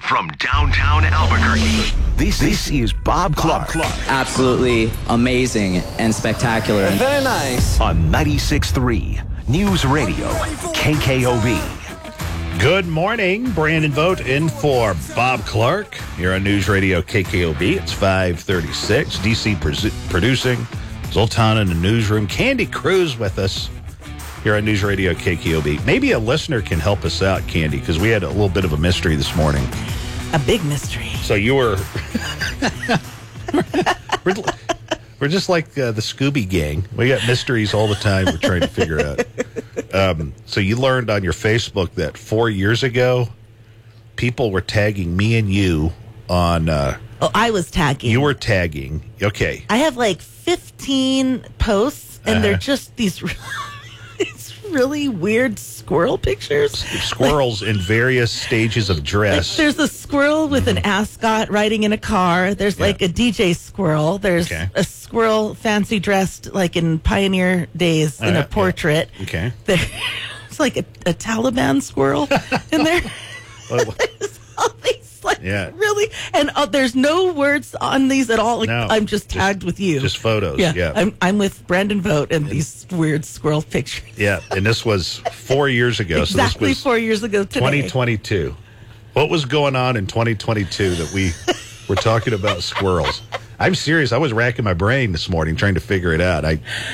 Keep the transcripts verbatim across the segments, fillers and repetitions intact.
from downtown Albuquerque. This, this is Bob Clark. Clark. Absolutely amazing and spectacular. Very nice. On ninety-six point three News Radio, K K O B. Good morning. Brandon Vogt in for Bob Clark here on News Radio K K O B. It's five thirty-six. D C pres- producing. Zoltan in the newsroom. Candy Cruz with us here on News Radio K K O B. Maybe a listener can help us out, Candy, because we had a little bit of a mystery this morning. A big mystery. So you were... we're, we're just like uh, the Scooby Gang. We got mysteries all the time we're trying to figure out. Um, so you learned on your Facebook that four years ago, people were tagging me and you on... Uh, oh, I was tagging. You were tagging. Okay. I have like fifteen posts, and uh-huh. they're just these... It's really weird squirrel pictures. Squirrels like, in various stages of dress. Like there's a squirrel with mm-hmm. an ascot riding in a car. There's yeah. like a D J squirrel. There's okay. a squirrel fancy dressed like in pioneer days uh, in a portrait. Yeah. Okay. There's like a, a Taliban squirrel in there. There's all these like yeah. really, and uh, there's no words on these at all. Like, no, I'm just tagged just, with you. Just photos. Yeah, yeah. I'm I'm with Brandon Vogt and, and these weird squirrel pictures. Yeah, and this was four years ago. Exactly so this was four years ago today. twenty twenty-two. What was going on in twenty twenty-two that we were talking about squirrels? I'm serious. I was racking my brain this morning trying to figure it out. I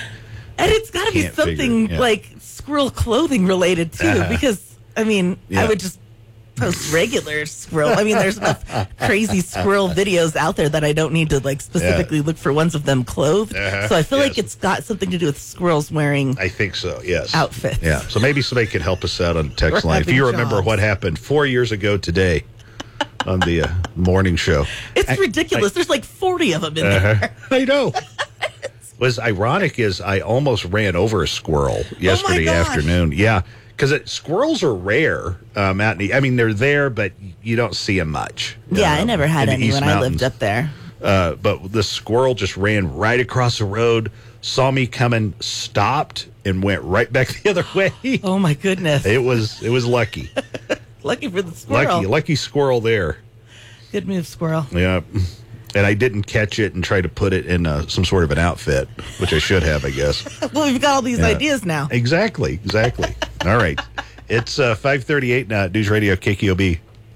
and it's got to be something yeah. like squirrel clothing related too, uh-huh. because I mean, yeah. I would just. Post regular squirrel. I mean, there's enough crazy squirrel videos out there that I don't need to like specifically yeah. look for ones of them clothed. Uh-huh. So I feel yes. like it's got something to do with squirrels wearing. I think so. Yes. Outfits. Yeah. So maybe somebody could help us out on the text We're line if you jobs. remember what happened four years ago today on the uh, morning show. It's I, ridiculous. I, There's like forty of them in uh-huh. there. I know. What's ironic is I almost ran over a squirrel yesterday oh afternoon. Yeah. Because squirrels are rare um, out in the, I mean, they're there, but you don't see them much. Yeah, um, I never had any East when Mountains. I lived up there. Uh, but the squirrel just ran right across the road, saw me coming, stopped, and went right back the other way. Oh, my goodness. It was it was lucky. Lucky for the squirrel. Lucky, lucky squirrel there. Good move, squirrel. Yeah. And I didn't catch it and try to put it in uh, some sort of an outfit, which I should have, I guess. Well, we've got all these yeah. ideas now. Exactly, exactly. All right. It's uh, five thirty-eight now at News Radio K K O B.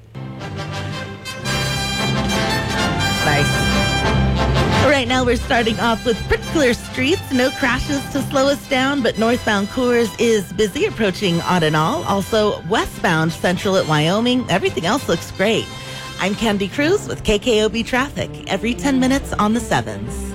Nice. All right, now we're starting off with pretty clear streets. No crashes to slow us down, but northbound Coors is busy approaching Audinal. Also, westbound Central at Wyoming. Everything else looks great. I'm Candy Cruz with K K O B Traffic, every ten minutes on the sevens.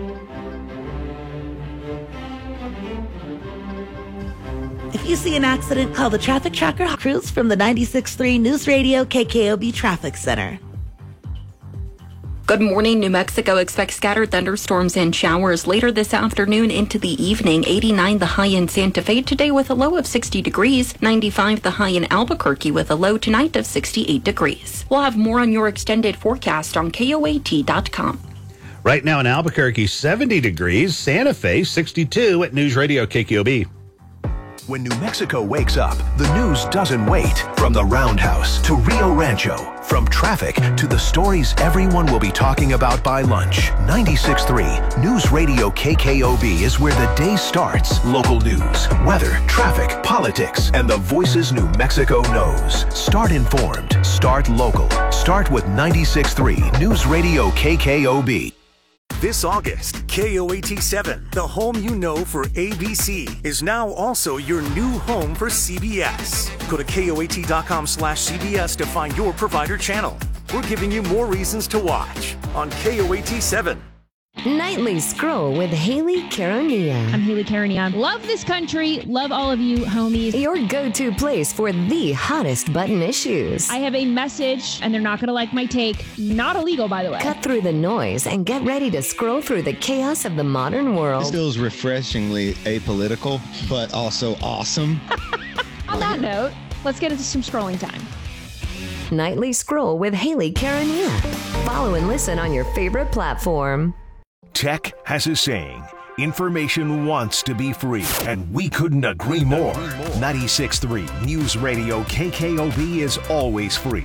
If you see an accident, call the Traffic Tracker. Cruz from the ninety-six point three News Radio K K O B Traffic Center. Good morning. New Mexico expects scattered thunderstorms and showers later this afternoon into the evening. eighty-nine the high in Santa Fe today with a low of sixty degrees. ninety-five the high in Albuquerque with a low tonight of sixty-eight degrees. We'll have more on your extended forecast on K O A T dot com. Right now in Albuquerque, seventy degrees. Santa Fe, sixty-two at News Radio K K O B. When New Mexico wakes up, the news doesn't wait. From the Roundhouse to Rio Rancho, from traffic to the stories everyone will be talking about by lunch. ninety-six point three News Radio K K O B is where the day starts. Local news, weather, traffic, politics, and the voices New Mexico knows. Start informed. Start local. Start with ninety-six point three News Radio K K O B. This August, K O A T seven, the home you know for A B C, is now also your new home for C B S. Go to K O A T dot com slash C B S to find your provider channel. We're giving you more reasons to watch on K O A T seven. Nightly Scroll with Haley Caronia. I'm Haley Caronia. Love this country. Love all of you, homies. Your go-to place for the hottest button issues. I have a message, and they're not going to like my take. Not illegal, by the way. Cut through the noise and get ready to scroll through the chaos of the modern world. This feels refreshingly apolitical, but also awesome. On that note, let's get into some scrolling time. Nightly Scroll with Haley Caronia. Follow and listen on your favorite platform. Tech has a saying, information wants to be free, and we couldn't agree more. ninety-six point three News Radio K K O B is always free,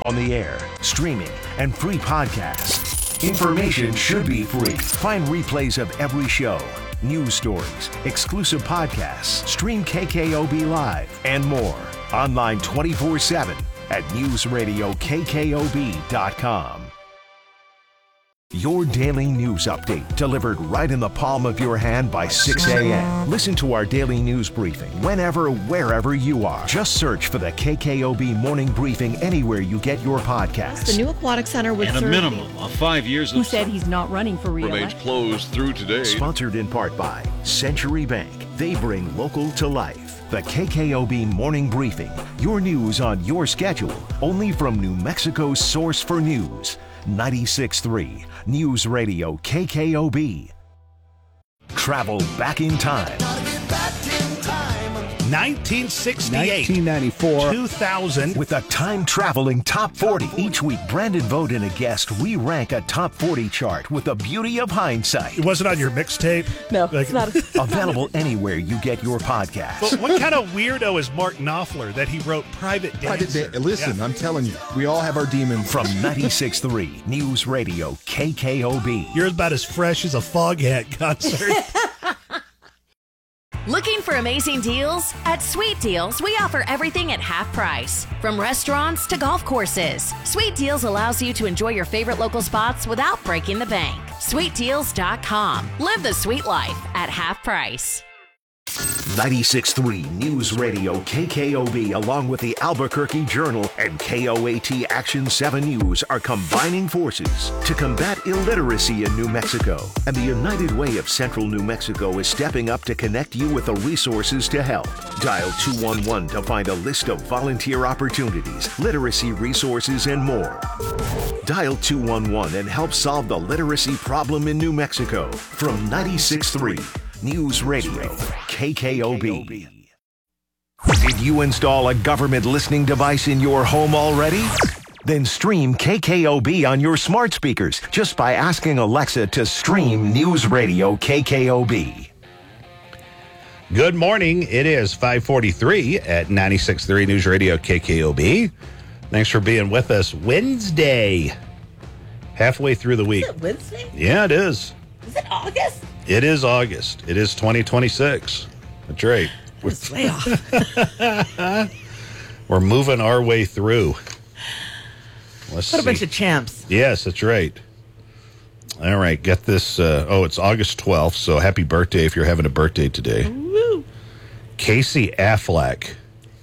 On the air, streaming, and free podcasts. Information should be free. Find replays of every show, news stories, exclusive podcasts, stream K K O B Live, and more. Online twenty-four seven at news radio K K O B dot com. Your daily news update delivered right in the palm of your hand by six a.m. Listen to our daily news briefing whenever, wherever you are. Just search for the K K O B Morning Briefing anywhere you get your podcasts. The new aquatic center would and a serve minimum of five years who of said he's not running for remains re-election. closed through today. Sponsored in part by Century Bank. They bring local to life. The K K O B Morning Briefing. Your news on your schedule. Only from New Mexico's source for news. ninety-six point three News Radio K K O B. Travel back in time. nineteen sixty-eight. nineteen ninety-four. two thousand. With a time-traveling top forty. Each week, Brandon Vogt and a guest re-rank a top forty chart with the beauty of hindsight. It wasn't on your mixtape? No, Like- it's not. Available anywhere you get your podcast. But what kind of weirdo is Mark Knopfler that he wrote Private Dancer? Listen, Yeah. I'm telling you, we all have our demons. From ninety-six point three News Radio K K O B. You're about as fresh as a Foghat concert. Looking for amazing deals? At Sweet Deals, we offer everything at half price. From restaurants to golf courses, Sweet Deals allows you to enjoy your favorite local spots without breaking the bank. sweet deals dot com. Live the sweet life at half price. ninety-six point three News Radio K K O B, along with the Albuquerque Journal and K O A T Action seven News, are combining forces to combat illiteracy in New Mexico. And the United Way of Central New Mexico is stepping up to connect you with the resources to help. Dial two one one to find a list of volunteer opportunities, literacy resources, and more. Dial two one one and help solve the literacy problem in New Mexico. From ninety-six point three News Radio K K O B. Did you install a government listening device in your home already? Then stream K K O B on your smart speakers just by asking Alexa to stream News Radio K K O B. Good morning. It is five forty-three at ninety-six point three News Radio K K O B. Thanks for being with us. Wednesday, halfway through the week. Is it Wednesday? Yeah, it is. Is it August? It is August. It is twenty twenty-six. That's right. We're, It's way off. we're moving our way through. Let's What a see. bunch of champs. Yes, that's right. All right, get this. Uh, oh, it's August twelfth, so happy birthday if you're having a birthday today. Woo. Casey Affleck,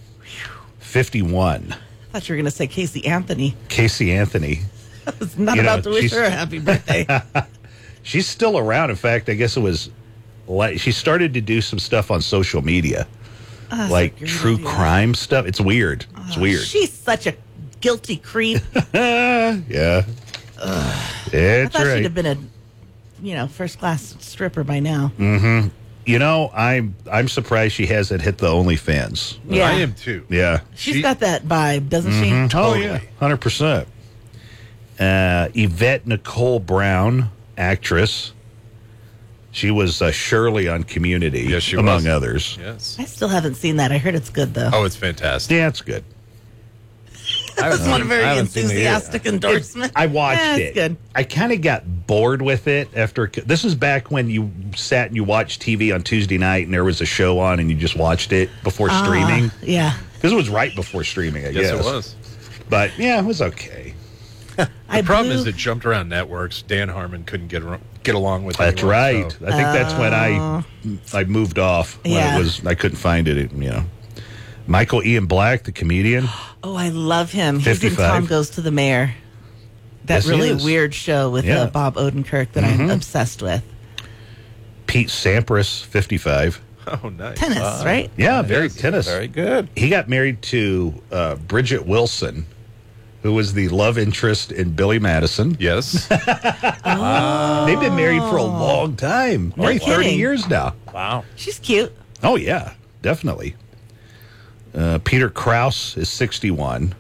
fifty-one. I thought you were going to say Casey Anthony. Casey Anthony. I was not You know, about to wish she's- her a happy birthday. She's still around. In fact, I guess it was like she started to do some stuff on social media, Oh, like that's a great true idea. crime stuff. It's weird. It's Oh, weird. She's such a guilty creep. Yeah. I It's thought she'd right. have been a, you know, first class stripper by now. Mm-hmm. You know, I'm I'm surprised she hasn't hit the OnlyFans. Yeah. I am too. Yeah. She's got that vibe, doesn't Mhm. she? Oh yeah, hundred percent. Uh, Yvette Nicole Brown, actress. She was uh, Shirley on Community, Yes, she among was. others. Yes. I still haven't seen that. I heard it's good though. Oh, it's fantastic. Yeah, it's good. That's not a very I haven't seen it enthusiastic endorsement. I watched Yeah, it's it. good. I kind of got bored with it after. This is back when you sat and you watched T V on Tuesday night, and there was a show on, and you just watched it before Ah, streaming. Yeah. Because it was right before streaming, I Yes, guess. it was. But yeah, it was okay. The I problem blew- is it jumped around networks. Dan Harmon couldn't get ar- get along with That's anyone, right. so- I think that's when I I moved off. When Yeah. it was I couldn't find it. it, You know, Michael Ian Black, the comedian. Oh, I love him. He's in fifty-five. Tom Goes to the Mayor. That Yes, he really is. weird show with Yeah. uh, Bob Odenkirk that I'm Mhm. obsessed with. Pete Sampras, fifty-five. Oh, nice. Tennis, Wow. right? Yeah, very Yes, tennis. Very good. He got married to uh, Bridget Wilson, who was the love interest in Billy Madison. Yes. They've been married for a long time, No maybe thirty kidding. years now. Wow. She's cute. Oh yeah, definitely. Uh, Peter Krause is sixty-one.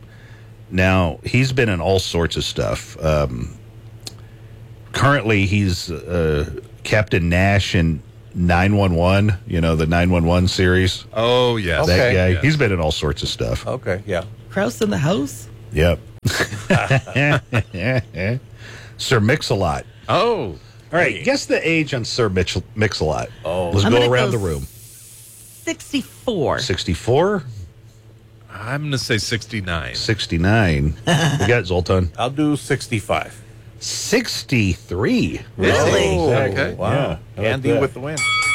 Now he's been in all sorts of stuff. Um, currently, he's uh, Captain Nash in nine one one. You know the nine one one series. Oh, yes. That Okay. guy. Yes. He's been in all sorts of stuff. Okay, yeah. Kraus in the house. Yep. Sir Mix-a-Lot. Oh. All right, guess the age on Sir Mix- Mix-a-Lot. Oh. Let's I'm go gonna around go the room. sixty-four. sixty-four? I'm going to say sixty-nine. sixty-nine. We got Zoltan. I'll do sixty-five. sixty-three. Really? Oh, Exactly. okay. Wow. Yeah, how about Andy that? with the win.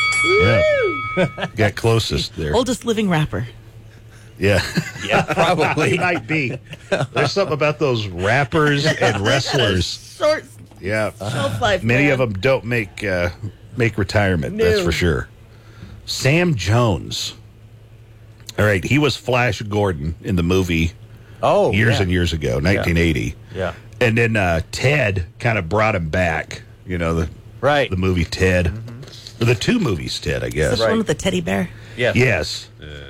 Yeah. Got closest there. Oldest living rapper. Yeah. Yeah, probably. He might be. There's something about those rappers and wrestlers. Short Yeah. shelf life. Many man. of them don't make uh, make retirement, that's No. for sure. Sam Jones. All right, he was Flash Gordon in the movie Oh, years yeah. and years ago, nineteen eighty. Yeah. And then uh, Ted kind of brought him back, you know, the Right. the movie Ted. Or the two movies Ted, I Is guess. this one with the teddy bear? Yeah. Yes.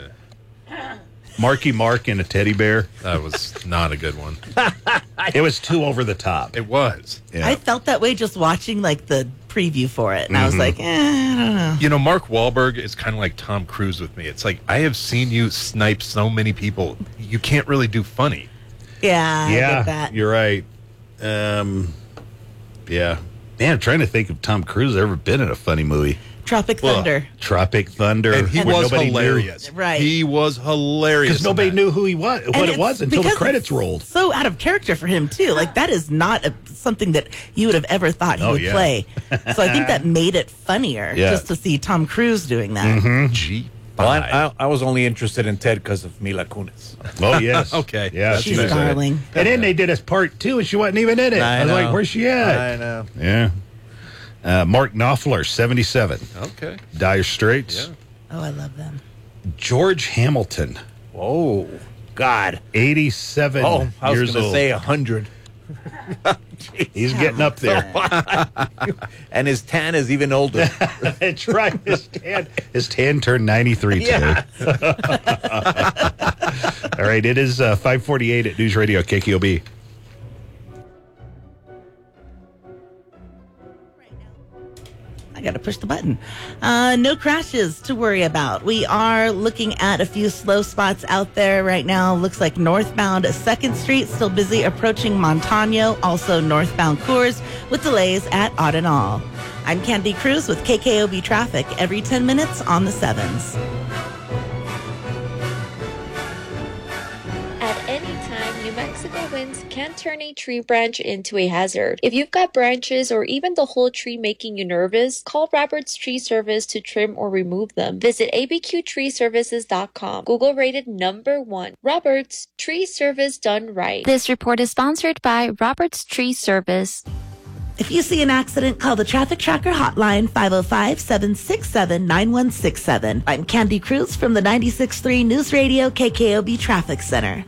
Marky Mark and a teddy bear. That was not a good one. It was too over the top. It was. Yeah. I felt that way just watching like the preview for it, and I was like, eh, I don't know. You know, Mark Wahlberg is kind of like Tom Cruise with me. It's like, I have seen you snipe so many people. You can't really do funny. Yeah, I yeah, get that. you're right. Um, yeah. Man, I'm trying to think if Tom Cruise ever been in a funny movie. Tropic Thunder. Tropic Thunder. And he where was nobody hilarious. Knew. Right. He was hilarious. Because nobody in that. knew who he was, what And it it's was until the because credits it's rolled. So out of character for him too. Like that is not a, something that you would have ever thought he Oh, would yeah. play. So I think that made it funnier Yeah. just to see Tom Cruise doing that. Mm-hmm. G. Well, I, I, I was only interested in Ted because of Mila Kunis. Oh, yes. Okay. Yeah, That's She's fair. a darling. And then they did a part two, and she wasn't even in it. I, I was know. like, where's she at? I know. Yeah. Uh, Mark Knopfler, seventy-seven. Okay. Dire Straits. Yeah. Oh, I love them. George Hamilton, Oh, God. eighty-seven Oh, I was years going to old. say one hundred. He's getting up there. And his tan is even older. That's right. His tan, his tan turned ninety-three today. All right, it is uh, five forty-eight at News Radio K K O B. I got to push the button. Uh, no crashes to worry about. We are looking at a few slow spots out there right now. Looks like northbound second Street still busy approaching Montano. Also northbound Coors with delays at Audinall. I'm Candy Cruz with K K O B Traffic every ten minutes on the sevens. At any time, New Mexico winds can turn a tree branch into a hazard. If you've got branches or even the whole tree making you nervous, call Roberts Tree Service to trim or remove them. Visit A B Q tree services dot com. Google rated number one. Roberts Tree Service done right. This report is sponsored by Roberts Tree Service. If you see an accident, call the Traffic Tracker hotline five oh five, seven six seven, nine one six seven. I'm Candy Cruz from the ninety-six point three News Radio K K O B Traffic Center.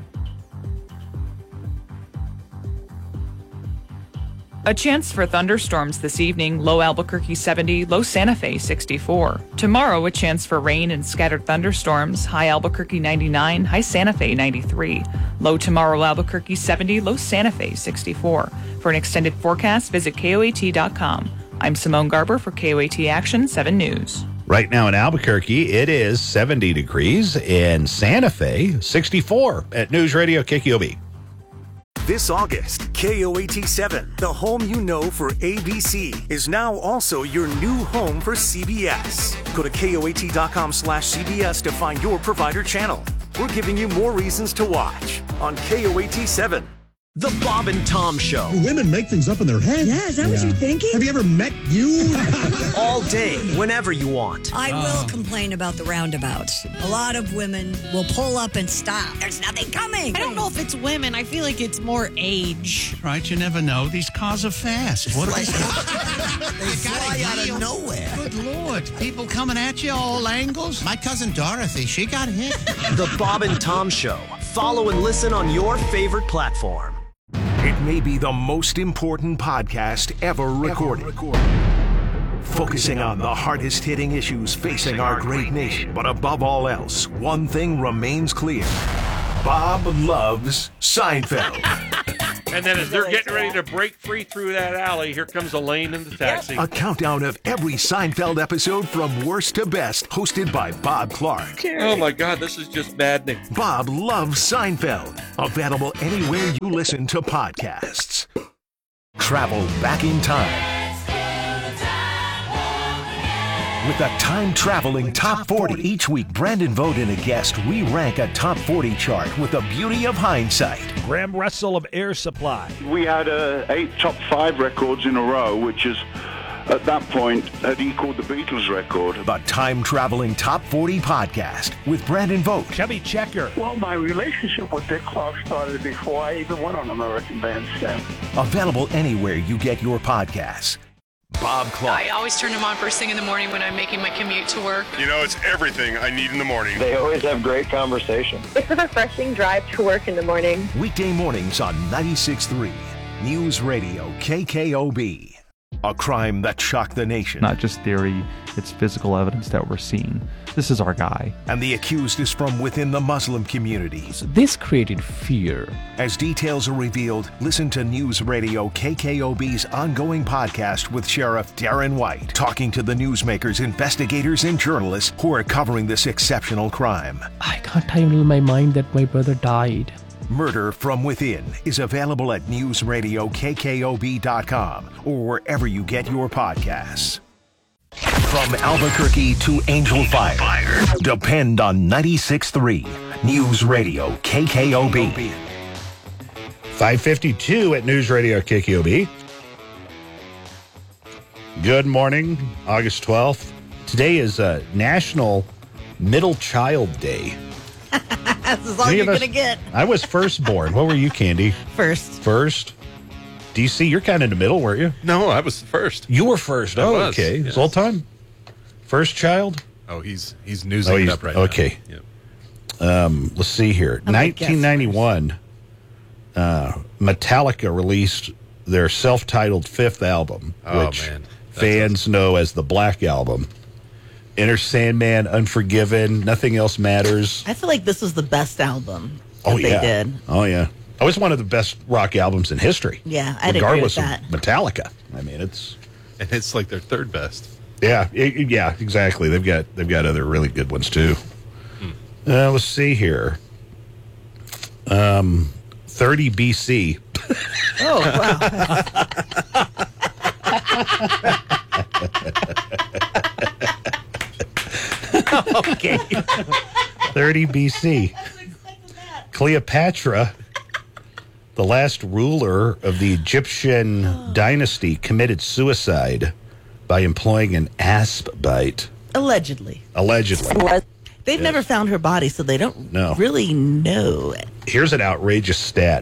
A chance for thunderstorms this evening, low Albuquerque seventy, low Santa Fe sixty-four. Tomorrow, a chance for rain and scattered thunderstorms, high Albuquerque ninety-nine, high Santa Fe ninety-three. Low tomorrow, Albuquerque seventy, low Santa Fe sixty-four. For an extended forecast, visit K O A T dot com. I'm Simone Garber for K O A T Action seven News. Right now in Albuquerque, it is seventy degrees. In Santa Fe, sixty-four at News Radio K K O B. This August, K O A T seven, the home you know for A B C, is now also your new home for C B S. Go to K O A T dot com slash C B S to find your provider channel. We're giving you more reasons to watch on K O A T seven. The Bob and Tom Show. Women make things up in their head. Yeah, is that what you're thinking? Have you ever met you? All day, whenever you want. I will complain about the roundabouts. A lot of women will pull up and stop. There's nothing coming. I don't know if it's women. I feel like it's more age. Right, you never know. These cars are fast. What They fly out of nowhere. Good Lord. People coming at you all angles. My cousin Dorothy, she got hit. The Bob and Tom Show. Follow and listen on your favorite platform. It may be the most important podcast ever recorded. Ever recorded. Focusing on the hardest hitting issues facing our great nation. But above all else, one thing remains clear. Bob loves Seinfeld. And then as they're getting ready to break free through that alley, here comes Elaine in the taxi. A countdown of every Seinfeld episode from worst to best, hosted by Bob Clark. Oh my God, this is just maddening. Bob loves Seinfeld. Available anywhere you listen to podcasts. Travel back in time with a time-traveling top forty. Each week, Brandon Vogt and a guest re-rank a top forty chart with the beauty of hindsight. Graham Russell of Air Supply. We had uh, eight top five records in a row, which is, at that point, had equaled the Beatles record. The time-traveling top forty podcast with Brandon Vogt. Chubby Checker. Well, my relationship with Dick Clark started before I even went on American Bandstand. Available anywhere you get your podcasts. Bob Clark. I always turn them on first thing in the morning when I'm making my commute to work. You know, it's everything I need in the morning. They always have great conversation. It's a refreshing drive to work in the morning. Weekday mornings on ninety-six point three News Radio K K O B. A crime that shocked the nation. Not just theory, it's physical evidence that we're seeing. This is our guy. And the accused is from within the Muslim community. This created fear. As details are revealed, listen to News Radio K K O B's ongoing podcast with Sheriff Darren White, talking to the newsmakers, investigators, and journalists who are covering this exceptional crime. I can't handle my mind that my brother died. Murder from Within is available at news radio k k o b dot com or wherever you get your podcasts. From Albuquerque to Angel Fire, depend on ninety-six point three News Radio K K O B. five fifty-two at News Radio K K O B. Good morning, August twelfth. Today is uh, National Middle Child Day. That's as all you're going to get. I was first born. What were you, Candy? First. First? D C, you're kind of in the middle, weren't you? No, I was first. You were first. I Oh, was, okay. yes. Zoltan? First child? Oh, he's he's newsing Oh, it he's- up right okay. now. Yeah. Um, let's see here. I'm gonna guess nineteen ninety-one, uh, Metallica released their self-titled fifth album, Oh, which man. That's fans know as the Black Album. Enter Sandman, Unforgiven, Nothing Else Matters. I feel like this was the best album that Oh, they yeah. did. Oh, yeah. It was one of the best rock albums in history. Yeah, I'd agree regardless with that. of Metallica. I mean, it's And it's like their third best. yeah, it- yeah, exactly. They've got they've got other really good ones too. Uh, let's see here. Um, thirty B C. Oh, wow. Okay. thirty B C. Cleopatra, the last ruler of the Egyptian dynasty, committed suicide by employing an asp bite. Allegedly. Allegedly. They've Yeah. never found her body, so they don't No. really know. Here's an outrageous stat.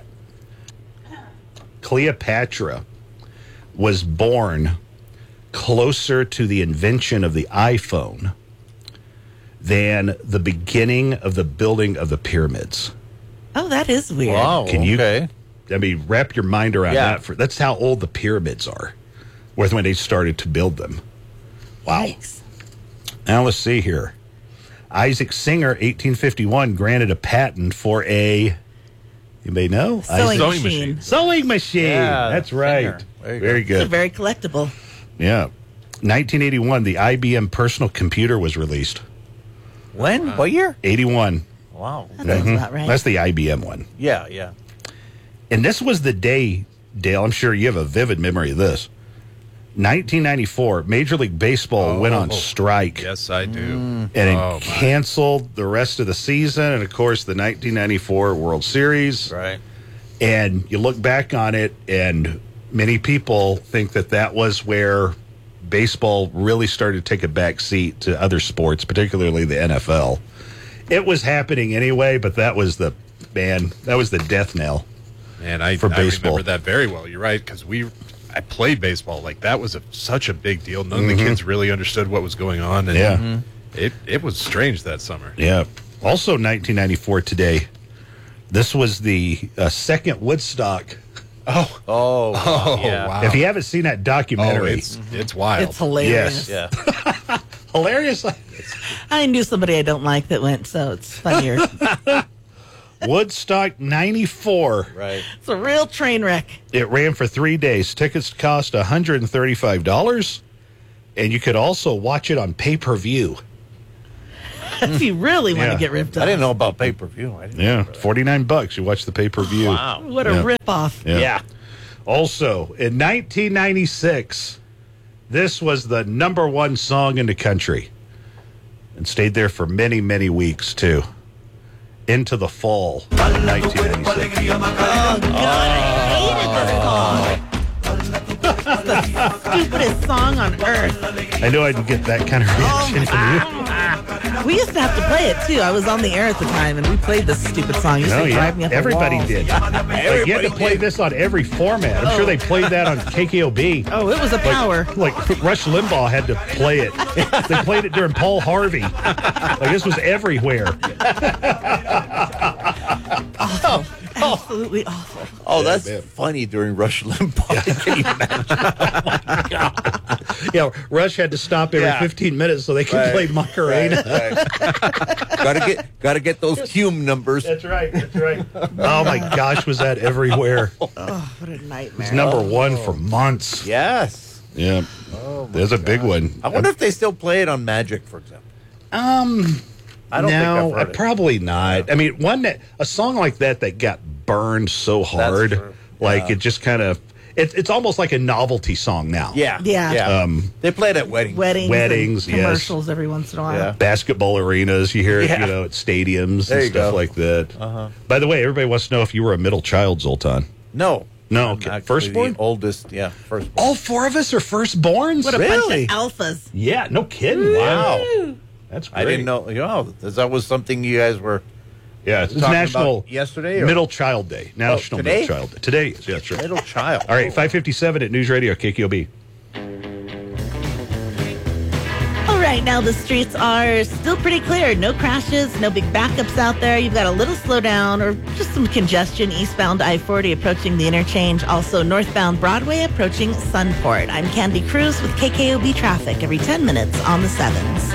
Cleopatra was born closer to the invention of the iPhone than the beginning of the building of the pyramids. Oh, that is weird. Can you? I mean, wrap your mind around Yeah. that. For that's how old the pyramids are, with when they started to build them. Wow. Yikes. Now let's see here. Isaac Singer, eighteen fifty-one, granted a patent for a. You may know Sewing Isaac- machine. Sewing machine. Yeah, That's right. Singer. There you Very It's good. very collectible. Yeah. nineteen eighty-one, the I B M personal computer was released. When? What year? eighty-one. Wow. That sounds Mhm. about right. That's the I B M one. Yeah, yeah. And this was the day, Dale, I'm sure you have a vivid memory of this. nineteen ninety-four, Major League Baseball went on Oh, strike. Yes, I do. And it Oh, my. canceled the rest of the season and, of course, the nineteen ninety-four World Series. Right. And you look back on it, and many people think that that was where baseball really started to take a back seat to other sports, particularly the N F L. It was happening anyway, but that was the, man, that was the death knell. Man, I, for I baseball. remember that very well. You're right, because we, I played baseball. Like, that was a, such a big deal. None of Mhm. the kids really understood what was going on. And Yeah. Mhm. it, it was strange that summer. Yeah. Also, nineteen ninety-four today, this was the uh, second Woodstock. Oh. Oh, Oh, yeah. wow. If you haven't seen that documentary, Oh, it's, it's wild. It's hilarious. Yes. Yeah. hilarious. I knew somebody I don't like that went, so it's funnier. Woodstock ninety-four. Right. It's a real train wreck. It ran for three days. Tickets cost one hundred thirty-five dollars, and you could also watch it on pay-per-view. If you really want Yeah. to get ripped off. I didn't know about pay-per-view. I didn't Yeah, forty-nine bucks. You watch the pay-per-view. Wow. What a Yeah. rip-off. Yeah. Yeah. Also, in nineteen ninety-six, this was the number one song in the country and stayed there for many, many weeks, too. Into the Fall in nineteen ninety-six. Oh, God, I hated this song. It's the stupidest song on earth. I knew I'd get that kind of reaction from you. We used to have to play it, too. I was on the air at the time, and we played this stupid song. It used No, to yeah. drive me up the Everybody walls. did. Like, you had to play this on every format. I'm sure they played that on K K O B. Oh, it was a power. Like, like Rush Limbaugh had to play it. They played it during Paul Harvey. Like, this was everywhere. Awful. Absolutely awful. Oh, that's funny during Rush Limbaugh. Can you imagine? Oh, my God. Yeah, Rush had to stop every Yeah. fifteen minutes so they could Right. play Macarena. Right, right. gotta get, gotta get those Hume numbers. That's right. That's right. Oh my gosh, was that everywhere? Oh, what a nightmare. It's number one for months. Yes. Yeah, Oh, there's a big one. I wonder if they still play it on Magic, for example. Um, I don't no, think I've heard it. probably not. I mean, one that a song like that that got burned so hard, true. like Yeah. it just kind of. It, it's almost like a novelty song now. Yeah. Yeah. Yeah. Um, they play it at weddings. Weddings, Weddings, and yes. commercials every once in a while. Yeah. basketball arenas, you hear it, Yeah. you know, at stadiums There and you stuff go. like that. Uh-huh. By the way, everybody wants to know if you were a middle child, Zoltan. No. No, I'm okay. actually Firstborn? the oldest, yeah, firstborn. All four of us are firstborns? What a Really? bunch of alphas. Yeah, no kidding. Wow. That's great. I didn't know. You know, that was something you guys were. Yeah, it's talking National about yesterday. Or? Middle Child Day. National today? Middle Child Day. Today is, yeah, sure. Middle child. All right, five fifty-seven at News Radio, K K O B. All right, now the streets are still pretty clear. No crashes, no big backups out there. You've got a little slowdown or just some congestion eastbound I forty approaching the interchange. Also northbound Broadway approaching Sunport. I'm Candy Cruz with K K O B traffic every ten minutes on the sevens.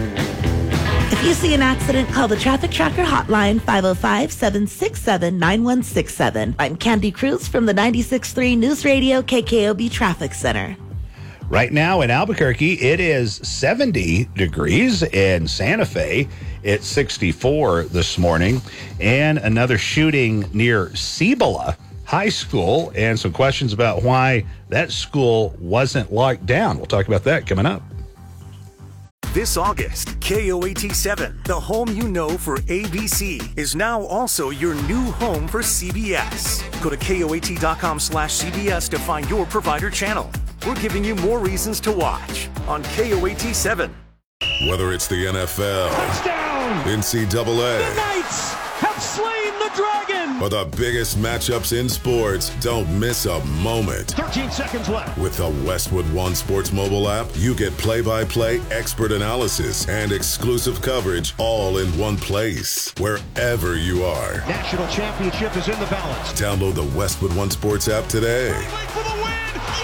If you see an accident, call the Traffic Tracker hotline five oh five, seven six seven, nine one six seven. I'm Candy Cruz from the ninety-six point three News Radio K K O B Traffic Center. Right now in Albuquerque, it is seventy degrees. In Santa Fe, it's sixty-four this morning. And another shooting near Cibola High School, and some questions about why that school wasn't locked down. We'll talk about that coming up. This August, K O A T seven, the home you know for A B C, is now also your new home for C B S. Go to K O A T dot com slash C B S to find your provider channel. We're giving you more reasons to watch on K O A T seven. Whether it's the N F L, Touchdown! N C double A, The Knights have slain the dragon! or the biggest matchups in sports, don't miss a moment. thirteen seconds left. With the Westwood One Sports mobile app, you get play-by-play expert analysis and exclusive coverage all in one place, wherever you are. National championship is in the balance. Download the Westwood One Sports app today. For the win!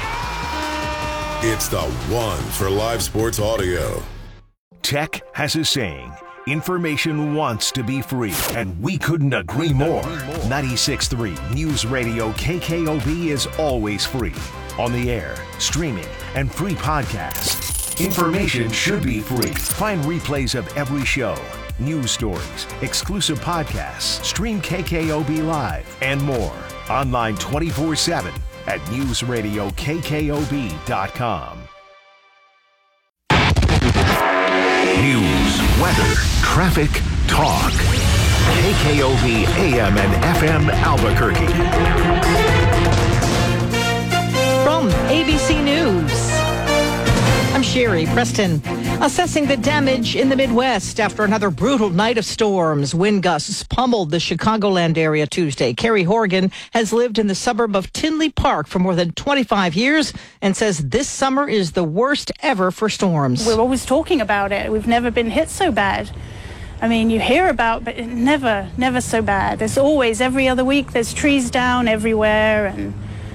It's the one for live sports audio. Tech has a saying. Information wants to be free, and we couldn't agree more. ninety-six point three News Radio K K O B is always free. On the air, streaming, and free podcasts. Information should be free. Find replays of every show, news stories, exclusive podcasts, stream K K O B Live, and more. Online twenty-four seven at news radio K K O B dot com. News, weather, traffic, talk. K K O B A M and F M Albuquerque. From A B C News, I'm Sherry Preston. Assessing the damage in the Midwest after another brutal night of storms. Wind gusts pummeled the Chicagoland area Tuesday. Carrie Horgan has lived in the suburb of Tinley Park for more than twenty-five years and says this summer is the worst ever for storms. We're always talking about it. We've never been hit so bad. I mean, you hear about, but it never, never so bad. There's always, every other week, there's trees down everywhere, and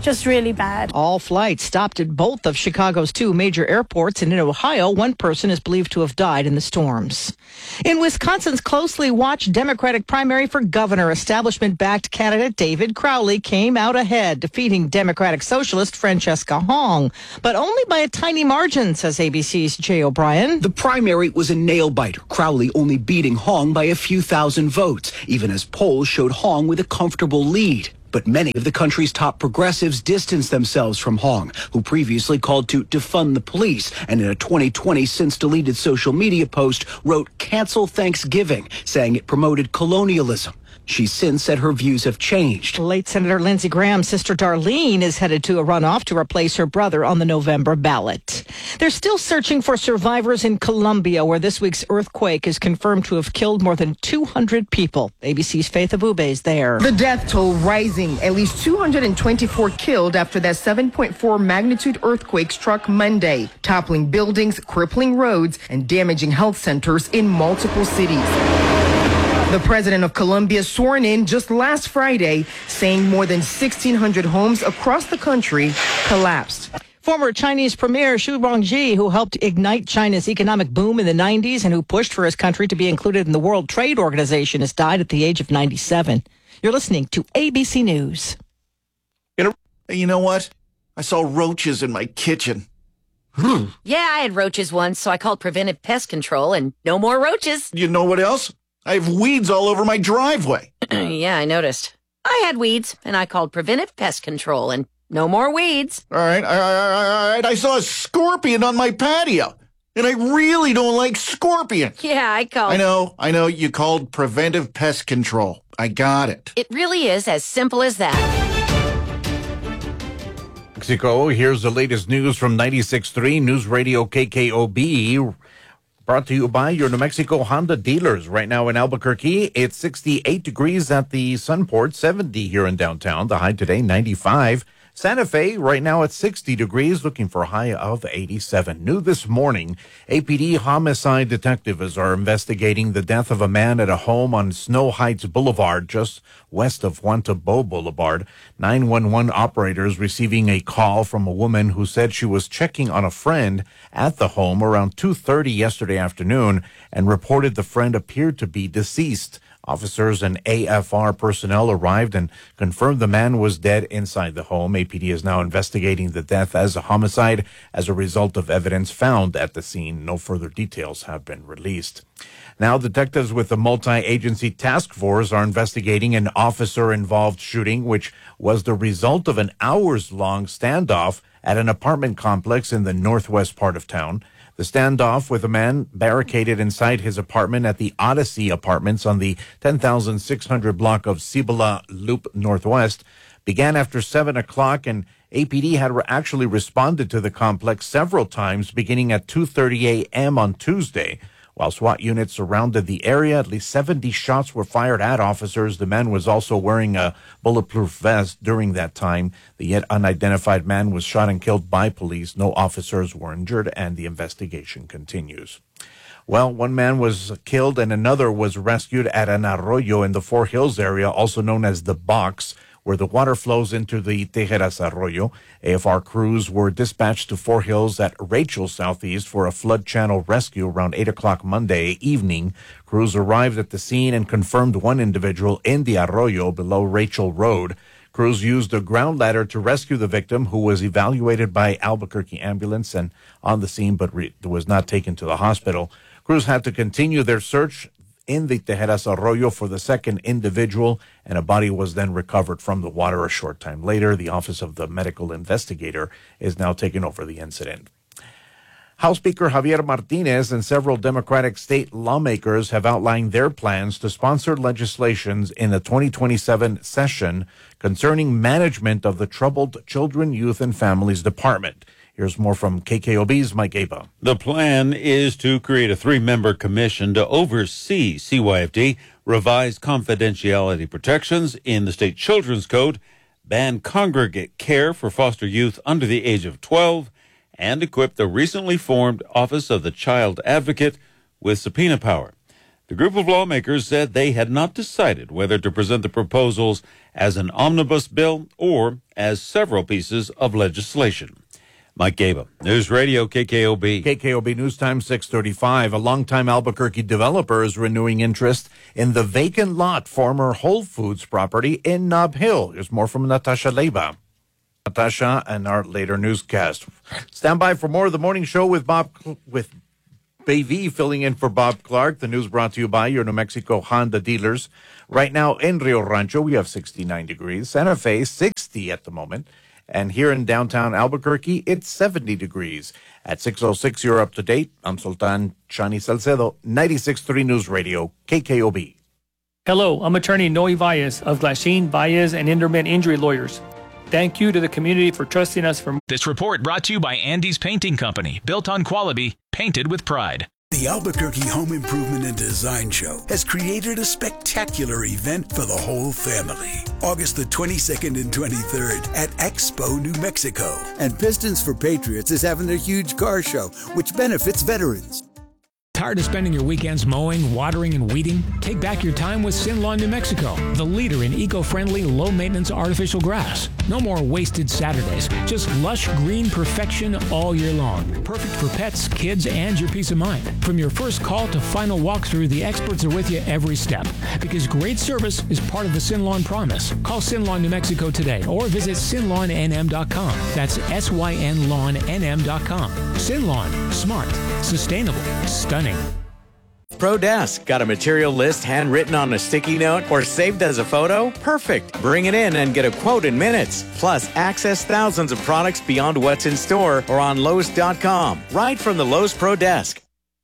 just really bad. All flights stopped at both of Chicago's two major airports, and in Ohio, one person is believed to have died in the storms. In Wisconsin's closely watched Democratic primary for governor, establishment-backed candidate David Crowley came out ahead, defeating Democratic socialist Francesca Hong, but only by a tiny margin, says A B C's Jay O'Brien. The primary was a nail-biter, Crowley only beating Hong by a few thousand votes, even as polls showed Hong with a comfortable lead. But many of the country's top progressives distanced themselves from Hong, who previously called to defund the police, and in a twenty twenty since-deleted social media post wrote, "Cancel Thanksgiving," saying it promoted colonialism. She's since said her views have changed. Late Senator Lindsey Graham's sister Darlene is headed to a runoff to replace her brother on the November ballot. They're still searching for survivors in Colombia, where this week's earthquake is confirmed to have killed more than two hundred people. A B C's Faith Abube is there. The death toll rising. At least two hundred twenty-four killed after that seven point four magnitude earthquake struck Monday, toppling buildings, crippling roads, and damaging health centers in multiple cities. The president of Colombia sworn in just last Friday, saying more than sixteen hundred homes across the country collapsed. Former Chinese Premier Xu Rongji, who helped ignite China's economic boom in the nineties and who pushed for his country to be included in the World Trade Organization, has died at the age of ninety-seven. You're listening to A B C News. You know what? I saw roaches in my kitchen. Yeah, I had roaches once, so I called Preventive Pest Control, and no more roaches. You know what else? I have weeds all over my driveway. Yeah, I noticed. I had weeds, and I called Preventive Pest Control, and no more weeds. All right, all right, all right. I saw a scorpion on my patio, and I really don't like scorpions. Yeah, I called. I know, I know. You called Preventive Pest Control. I got it. It really is as simple as that. Mexico, here's the latest news from ninety-six point three News Radio K K O B. Brought to you by your New Mexico Honda dealers. Right now in Albuquerque, it's sixty-eight degrees at the Sunport, seventy here in downtown. The high today, ninety-five. Santa Fe, right now at sixty degrees, looking for a high of eighty-seven. New this morning, A P D homicide detectives are investigating the death of a man at a home on Snow Heights Boulevard, just west of Juan Tabo Boulevard. nine one one operators receiving a call from a woman who said she was checking on a friend at the home around two thirty yesterday afternoon and reported the friend appeared to be deceased. Officers and A F R personnel arrived and confirmed the man was dead inside the home. A P D is now investigating the death as a homicide as a result of evidence found at the scene. No further details have been released. Now, detectives with the multi-agency task force are investigating an officer-involved shooting, which was the result of an hours-long standoff at an apartment complex in the northwest part of town. The standoff with a man barricaded inside his apartment at the Odyssey Apartments on the ten thousand six hundred block of Cibola Loop Northwest began after seven o'clock, and A P D had actually responded to the complex several times beginning at two thirty a.m. on Tuesday. While SWAT units surrounded the area, at least seventy shots were fired at officers. The man was also wearing a bulletproof vest during that time. The yet unidentified man was shot and killed by police. No officers were injured, and the investigation continues. Well, one man was killed and another was rescued at an arroyo in the Four Hills area, also known as the Box, where the water flows into the Tijeras Arroyo. A F R crews were dispatched to Four Hills at Rachel Southeast for a flood channel rescue around eight o'clock Monday evening. Crews arrived at the scene and confirmed one individual in the arroyo below Rachel Road. Crews used a ground ladder to rescue the victim, who was evaluated by Albuquerque ambulance and on the scene but re- was not taken to the hospital. Crews had to continue their search in the Tijeras Arroyo for the second individual, and a body was then recovered from the water a short time later. The Office of the Medical Investigator is now taking over the incident. House Speaker Javier Martinez and several Democratic state lawmakers have outlined their plans to sponsor legislations in the twenty twenty-seven session concerning management of the Troubled Children, Youth, and Families Department. Here's more from K K O B's Mike Aba. The plan is to create a three-member commission to oversee C Y F D, revise confidentiality protections in the state children's code, ban congregate care for foster youth under the age of twelve, and equip the recently formed Office of the Child Advocate with subpoena power. The group of lawmakers said they had not decided whether to present the proposals as an omnibus bill or as several pieces of legislation. Mike Gaba, News Radio K K O B. K K O B News Time six thirty-five. A longtime Albuquerque developer is renewing interest in the vacant lot, former Whole Foods property in Nob Hill. Here's more from Natasha Leyba. Natasha and our later newscast. Stand by for more of the morning show with Bob, with Bayvie filling in for Bob Clark. The news brought to you by your New Mexico Honda dealers. Right now in Rio Rancho, we have sixty-nine degrees. Santa Fe, sixty at the moment. And here in downtown Albuquerque, it's seventy degrees. At six oh six, you're up to date. I'm Sultan Chani Salcedo, ninety-six point three News Radio, K K O B. Hello, I'm attorney Noe Valles of Glasheen, Valles, and Interment Injury Lawyers. Thank you to the community for trusting us. For This report brought to you by Andy's Painting Company, built on quality, painted with pride. The Albuquerque Home Improvement and Design Show has created a spectacular event for the whole family. August the twenty-second and twenty-third at Expo, New Mexico. And Pistons for Patriots is having their huge car show, which benefits veterans. Tired of spending your weekends mowing, watering, and weeding? Take back your time with Sin Lawn New Mexico, the leader in eco-friendly, low-maintenance artificial grass. No more wasted Saturdays, just lush green perfection all year long. Perfect for pets, kids, and your peace of mind. From your first call to final walkthrough, the experts are with you every step. Because great service is part of the Sin Lawn promise. Call Sin Lawn New Mexico today or visit sin lawn n m dot com. That's S Y N lawn n m dot com. Sin Lawn, smart, sustainable, stunning. ProDesk. Got a material list handwritten on a sticky note or saved as a photo? Perfect. Bring it in and get a quote in minutes. Plus, access thousands of products beyond what's in store or on Lowe's dot com. Right from the Lowe's ProDesk.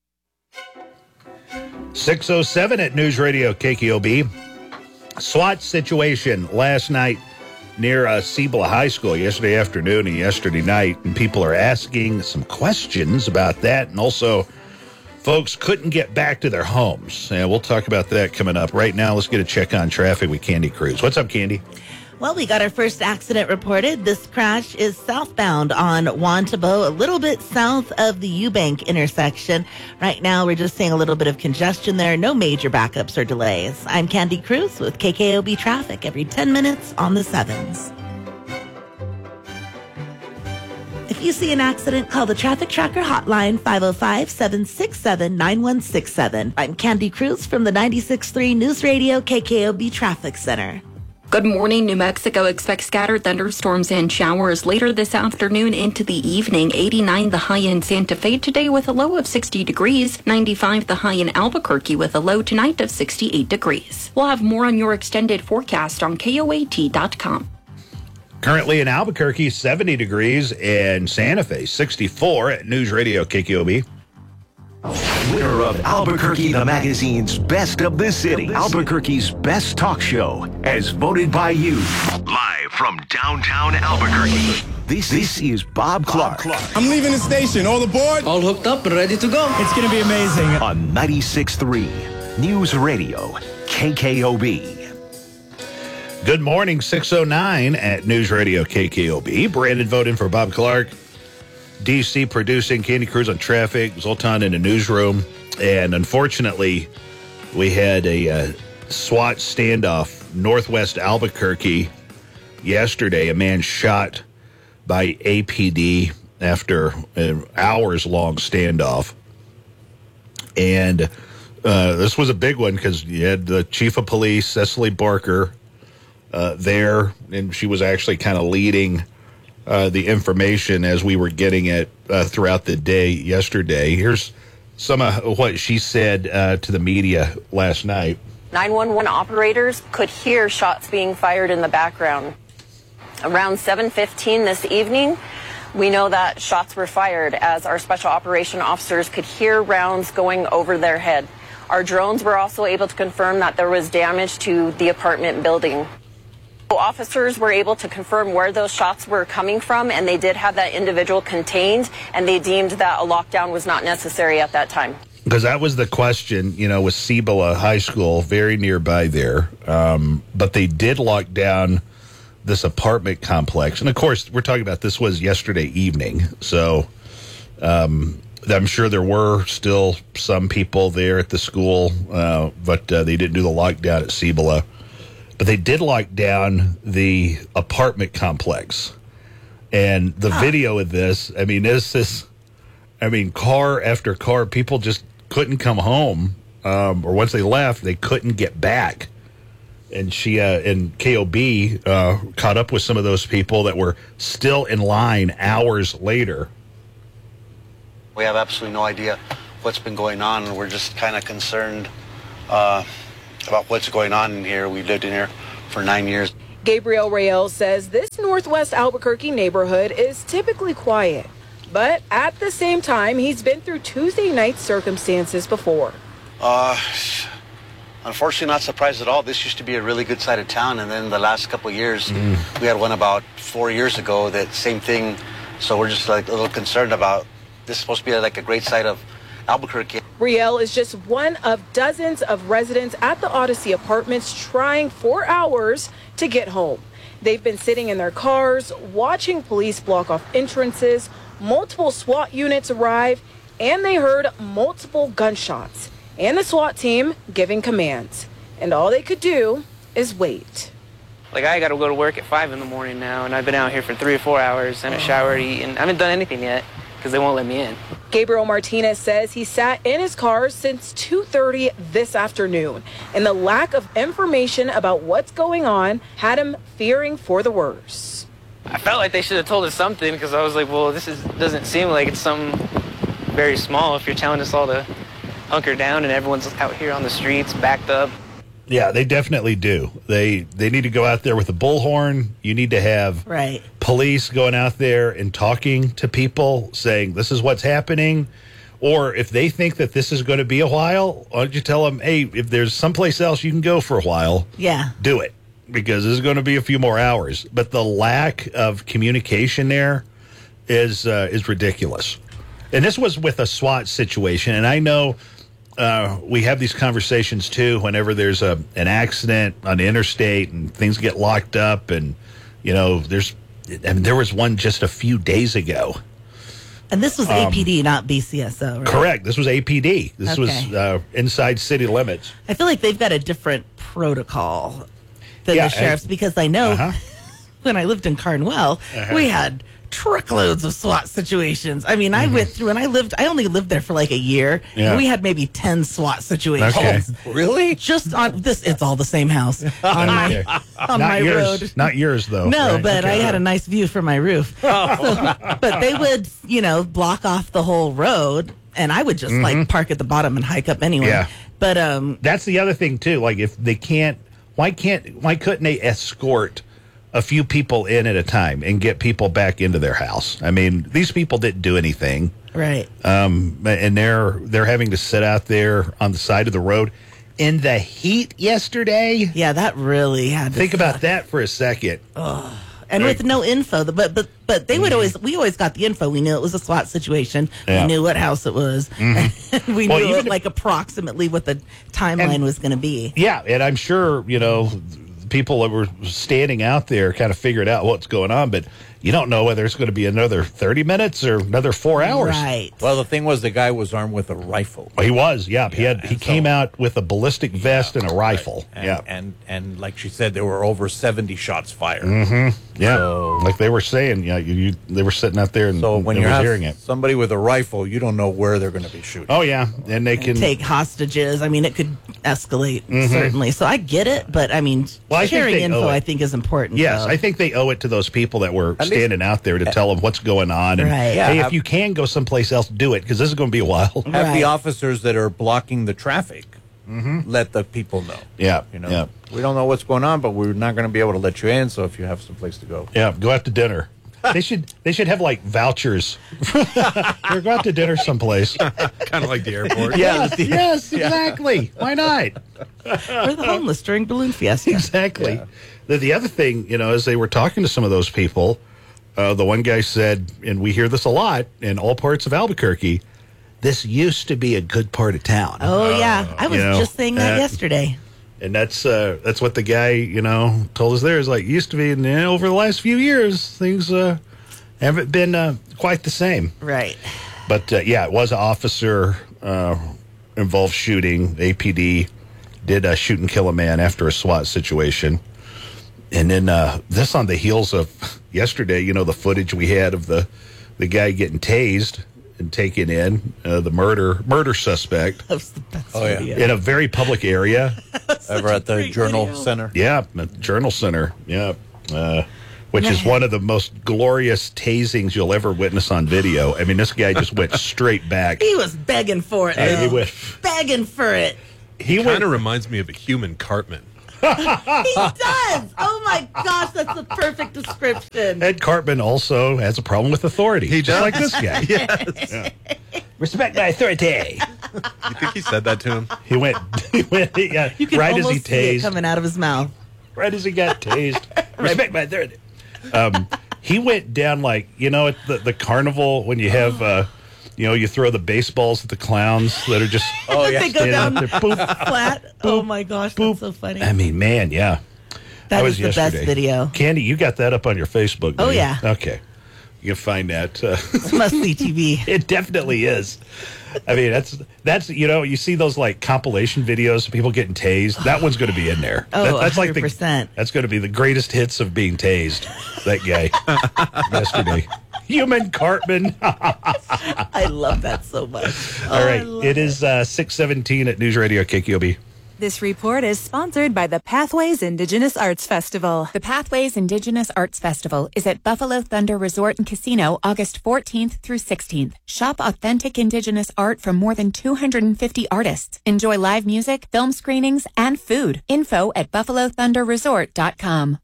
six oh seven at News Radio K K O B. SWAT situation last night near uh, Cibola High School yesterday afternoon and yesterday night. And people are asking some questions about that. And also, folks couldn't get back to their homes. And we'll talk about that coming up. Right now, let's get a check on traffic with Candy Cruz. What's up, Candy? Well, we got our first accident reported. This crash is southbound on Juan Tabo, a little bit south of the Eubank intersection. Right now, we're just seeing a little bit of congestion there. No major backups or delays. I'm Candy Cruz with K K O B Traffic every ten minutes on the sevens. If you see an accident, call the Traffic Tracker hotline, five oh five, seven six seven, nine one six seven. I'm Candy Cruz from the ninety-six point three News Radio K K O B Traffic Center. Good morning. New Mexico expects scattered thunderstorms and showers later this afternoon into the evening. eighty-nine the high in Santa Fe today with a low of sixty degrees. ninety-five the high in Albuquerque with a low tonight of sixty-eight degrees. We'll have more on your extended forecast on K O A T dot com. Currently in Albuquerque, seventy degrees, and Santa Fe, sixty-four at News Radio K K O B. Winner of Albuquerque the Magazine's Best of the City, Albuquerque's Best Talk Show, as voted by you. Live from downtown Albuquerque, this, this is Bob Clark. I'm leaving the station. All aboard? All hooked up and ready to go. It's going to be amazing. On ninety-six point three News Radio K K O B. Good morning, six oh nine at News Radio K K O B. Brandon voting for Bob Clark. D C producing, Candy Cruz on traffic, Zoltan in the newsroom. And unfortunately, we had a uh, SWAT standoff northwest Albuquerque yesterday. A man shot by A P D after an hours-long standoff. And uh, this was a big one because you had the chief of police, Cecily Barker, uh, there, and she was actually kind of leading Uh, the information as we were getting it uh, throughout the day yesterday. Here's some of what she said uh, to the media last night. nine one one operators could hear shots being fired in the background. Around seven fifteen this evening, we know that shots were fired as our special operation officers could hear rounds going over their head. Our drones were also able to confirm that there was damage to the apartment building. Officers were able to confirm where those shots were coming from, and they did have that individual contained, and they deemed that a lockdown was not necessary at that time. Because that was the question, you know, with Cibola High School, very nearby there. Um, but they did lock down this apartment complex. And, of course, we're talking about this was yesterday evening. So um, I'm sure there were still some people there at the school, uh, but uh, they didn't do the lockdown at Cibola. But they did lock down the apartment complex. And the huh. video of this, I mean, this is, I mean, car after car, people just couldn't come home. Um, or once they left, they couldn't get back. And she uh, and K O B uh, caught up with some of those people that were still in line hours later. We have absolutely no idea what's been going on, and we're just kind of concerned uh, about what's going on in here. We've lived in here for nine years. Gabriel Rael says this Northwest Albuquerque neighborhood is typically quiet, but at the same time, he's been through Tuesday night circumstances before. Uh, unfortunately, not surprised at all. This used to be a really good side of town, and then the last couple of years, mm. we had one about four years ago, that same thing. So we're just like a little concerned about this is supposed to be like a great side of Albuquerque. Riel is just one of dozens of residents at the Odyssey Apartments trying for hours to get home. They've been sitting in their cars, watching police block off entrances, multiple SWAT units arrive, and they heard multiple gunshots, and the SWAT team giving commands. And all they could do is wait. Like, I got to go to work at five in the morning now, and I've been out here for three or four hours, and I showered, eat, and I haven't done anything yet because they won't let me in. Gabriel Martinez says he sat in his car since two thirty this afternoon, and the lack of information about what's going on had him fearing for the worst. I felt like they should have told us something, because I was like, well, this is, doesn't seem like it's something very small if you're telling us all to hunker down and everyone's out here on the streets backed up. Yeah, they definitely do. They they need to go out there with a bullhorn. You need to have right. police going out there and talking to people, saying this is what's happening. Or if they think that this is going to be a while, why don't you tell them, hey, if there's someplace else you can go for a while, yeah, do it, because this is going to be a few more hours. But the lack of communication there is uh, is ridiculous. And this was with a SWAT situation, and I know. Uh, we have these conversations, too, whenever there's a an accident on the interstate and things get locked up. And, you know, there's I mean, there was one just a few days ago. And this was um, A P D, not B C S O, right? Correct. This was A P D. This okay. was uh, inside city limits. I feel like they've got a different protocol than yeah, the sheriffs, I, because I know uh-huh. when I lived in Carnwell, uh-huh. we had truckloads of SWAT situations. I mean, mm-hmm. I went through and I lived, I only lived there for like a year. Yeah. And we had maybe ten SWAT situations. Okay. Oh, really? Just on this, it's all the same house on my, on not my yours, road. Not yours, though. No, right? but okay. I had a nice view from my roof. Oh. So, but they would, you know, block off the whole road, and I would just mm-hmm. like park at the bottom and hike up anyway. Yeah. But um, that's the other thing too. Like, if they can't, why can't, why couldn't they escort a few people in at a time and get people back into their house? I mean, these people didn't do anything, right? Um, and they're they're having to sit out there on the side of the road in the heat yesterday. Yeah, that really had to think suck. about that for a second. Ugh. And with no info, but but but they would always we always got the info. We knew it was a SWAT situation. Yeah. We knew what house it was. Mm-hmm. we well, knew even it, like approximately what the timeline and, was going to be. Yeah, and I'm sure you know people that were standing out there kind of figured out what's going on, but you don't know whether it's going to be another thirty minutes or another four hours. Right. Well, the thing was, the guy was armed with a rifle. Well, he was, yeah. He had he so, came out with a ballistic vest yeah, and a rifle. Right. And, yeah. And, and like she said, there were over seventy shots fired. Mm-hmm. Yeah. So, like they were saying, yeah, you, you they were sitting out there and, so when and you was have hearing it. somebody with a rifle, you don't know where they're going to be shooting. Oh, yeah. And they can take hostages. I mean, it could escalate, mm-hmm. certainly. So I get it, but I mean, well, I sharing think info, I I think, is important. Yes, so. I think they owe it to those people that were At standing least, out there to tell them what's going on. And, right. hey, yeah, if you can go someplace else, do it, because this is going to be a while. Have right. the officers that are blocking the traffic mm-hmm. let the people know. Yeah. You know, yeah. we don't know what's going on, but we're not going to be able to let you in, so if you have someplace to go. Yeah, go out to dinner. They should they should have like vouchers. Or go out to dinner someplace. Kind of like the airport. Yes, yes, exactly. Why not? Or the homeless during Balloon Fiesta. Exactly. Yeah. The, the other thing, you know, as they were talking to some of those people, uh, the one guy said, and we hear this a lot in all parts of Albuquerque, this used to be a good part of town. Oh, yeah. I was you know, just saying that uh, yesterday. And that's uh, that's what the guy, you know, told us there. Is like, used to be, and over the last few years, things uh, haven't been uh, quite the same. Right. But, uh, yeah, it was an officer uh, involved shooting. A P D did uh, shoot and kill a man after a SWAT situation. And then uh, this on the heels of yesterday, you know, the footage we had of the, the guy getting tased and taken in, uh, the murder murder suspect. That was the best Oh, yeah. video. In a very public area. Over at the great Journal video. Center. Yeah, the Journal Center. Yeah. Uh, which is Man. one of the most glorious tasings you'll ever witness on video. I mean, this guy just went straight back. He was begging for it. And he though. went, begging for it. he Kind went of reminds me of a human Cartman. He does. Oh my gosh, that's the perfect description. Ed Cartman also has a problem with authority. He just does. like this guy. Yes. Yeah. Respect my authority. You think he said that to him? He went, he went yeah, You can right as almost he see it tased. coming out of his mouth. Right as he got tased. Respect my authority. Um, he went down like, you know, at the, the carnival when you have, uh, you know, you throw the baseballs at the clowns that are just Oh, yeah. They go standing down up there. Boop. flat. Oh my gosh, that's so funny. I mean, man, yeah. That was is the best yesterday. video. Candy, you got that up on your Facebook. Oh, don't you? yeah. Okay. You can find that. Uh, It's must-see T V. it definitely is. I mean, that's, that's you know, you see those, like, compilation videos of people getting tased. That one's going to be in there. Oh, That- that's like one hundred percent. the That's going to be the greatest hits of being tased. That guy yesterday. Human Cartman. I love that so much. All Oh, I right. love It is uh, six seventeen at News Radio K K O B. This report is sponsored by the Pathways Indigenous Arts Festival. The Pathways Indigenous Arts Festival is at Buffalo Thunder Resort and Casino August fourteenth through sixteenth. Shop authentic Indigenous art from more than two hundred fifty artists. Enjoy live music, film screenings, and food. Info at buffalo thunder resort dot com.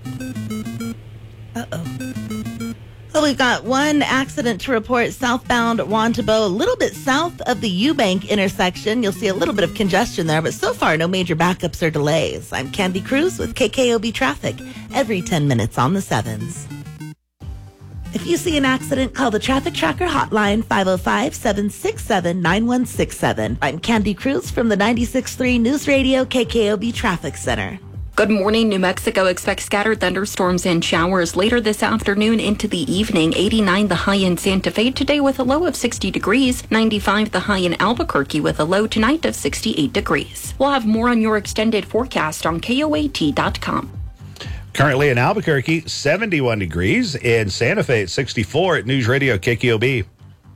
So we've got one accident to report southbound Wantabo, a little bit south of the Eubank intersection. You'll see a little bit of congestion there, but so far no major backups or delays. I'm Candy Cruz with K K O B Traffic, every ten minutes on the sevens. If you see an accident, call the Traffic Tracker hotline five oh five, seven six seven, nine one six seven. I'm Candy Cruz from the ninety-six point three News Radio K K O B Traffic Center. Good morning. New Mexico expects scattered thunderstorms and showers later this afternoon into the evening. eighty-nine the high in Santa Fe today with a low of sixty degrees. ninety-five the high in Albuquerque with a low tonight of sixty-eight degrees. We'll have more on your extended forecast on K O A T dot com. Currently in Albuquerque, seventy-one degrees. In Santa Fe at sixty-four at News Radio K K O B.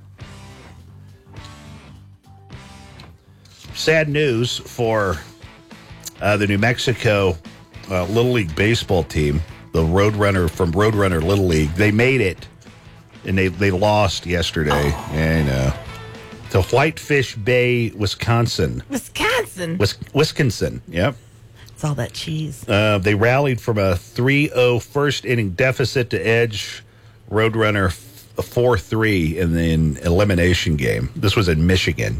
Sad news for uh, the New Mexico uh, Little League baseball team, the Roadrunner from Roadrunner Little League. They made it, and they, they lost yesterday. Oh. And uh, to Whitefish Bay, Wisconsin. Wisconsin. Wis- Wisconsin, yep. It's all that cheese. Uh, they rallied from a three oh first inning deficit to edge Roadrunner four three in the in elimination game. This was in Michigan.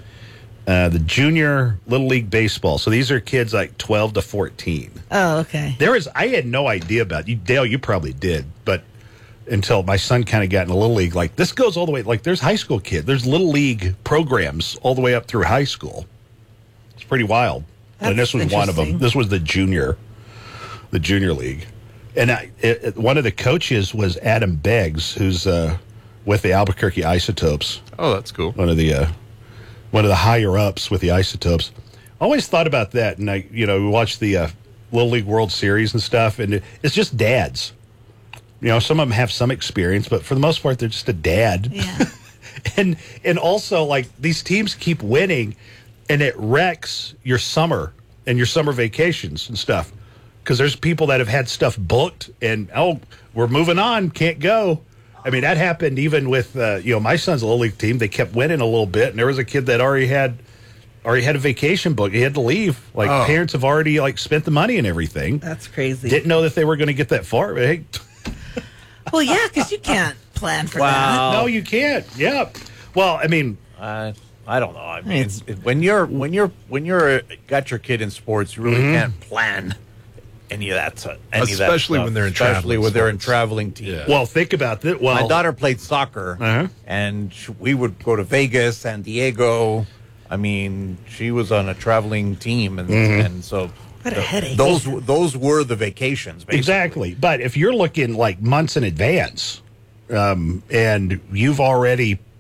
Uh, the junior Little League baseball. So these are kids like twelve to fourteen. Oh, okay. There is, I had no idea about you, Dale. You probably did, but until my son kind of got in the Little League, like this goes all the way. Like there's high school kids. There's Little League programs all the way up through high school. It's pretty wild. That's and this was one of them. interesting. This was the junior, the junior league, and I, it, it- one of the coaches was Adam Beggs, who's uh, with the Albuquerque Isotopes. Oh, that's cool. One of the uh, one of the higher ups with the Isotopes. Always thought about that, and I, you know, we watched the uh, Little League World Series and stuff, and it, it's just dads. You know, some of them have some experience, but for the most part, they're just a dad. Yeah. and and also like these teams keep winning, and it wrecks your summer and your summer vacations and stuff, because there's people that have had stuff booked, and oh, we're moving on, can't go. I mean, that happened even with uh, you know my son's Little League team. They kept winning a little bit, and there was a kid that already had already had a vacation booked. He had to leave. Like Oh. parents have already like spent the money and everything. That's crazy. Didn't know that they were going to get that far. But hey, Well, yeah, because you can't plan for Wow. no, you can't. Yeah. Well, I mean, Uh, I don't know. I mean, it's, it, when you're when you're when you're uh, got your kid in sports, you really Mhm. can't plan any of that. uh, Any of that Especially stuff, when they're in especially traveling when they're in sports. traveling teams. well, think about that. Well, My daughter played soccer, Uh-huh. and sh- we would go to Vegas, San Diego. I mean, she was on a traveling team, and Mhm. and so What a the- headache. Those those were the vacations, basically. exactly. But if you're looking like months in advance, um, and you've already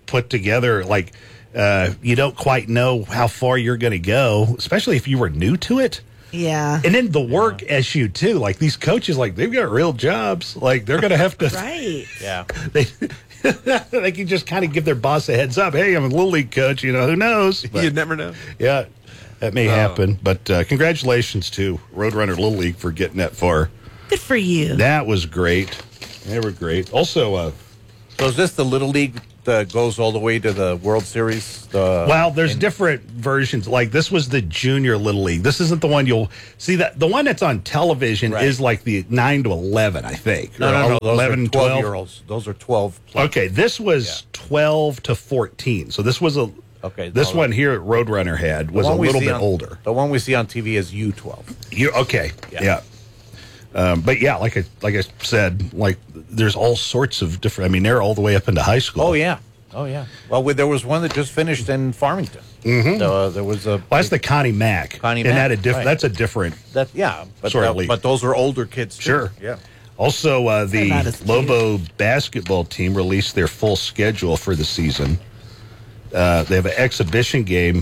put together. Like, uh, you don't quite know how far you're going to go, especially if you were new to it. Yeah. And then the work yeah. issue, too. Like, these coaches, like, they've got real jobs. Like, they're going to have to. Right. Yeah. They, they can just kind of give their boss a heads up. Hey, I'm a Little League coach. You know, who knows? But, you never know. Yeah, that may Oh. happen. But uh, congratulations to Roadrunner Little League for getting that far. Good for you. That was great. They were great. Also, uh, so is this the Little League that goes all the way to the World Series? The, well, there's in- different versions. Like, this was the Junior Little League. This isn't the one you'll see. That the one that's on television Right. is like the nine to eleven, I think. No, Or no, no. Those eleven, are twelve. twelve-year-olds. Those are twelve. Plus. Okay, this was twelve to fourteen. So this was a. Okay, This no, one here at Roadrunner had was The a one we little see bit on- older. The one we see on T V is U twelve. You okay? Yeah. Yeah. Um, but yeah, like I like I said, like there's all sorts of different. I mean, they're all the way up into high school. Oh yeah, oh yeah. Well, we, there was one that just finished in Farmington. Mhm. So, uh, there was a. Well, that's the Connie Mack. Connie Isn't Mack, that a diff- right. That's a different. That yeah, but Sort of that- league. but those are older kids. Too. Sure. Yeah. Also, uh, They're not the as cute. Lobo basketball team released their full schedule for the season. Uh, they have an exhibition game